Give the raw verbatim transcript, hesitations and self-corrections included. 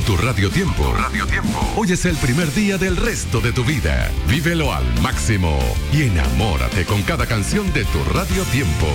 tu Radio Tiempo. Radio Tiempo. Hoy es el primer día del resto de tu vida. Vívelo al máximo y enamórate con cada canción de tu Radio Tiempo.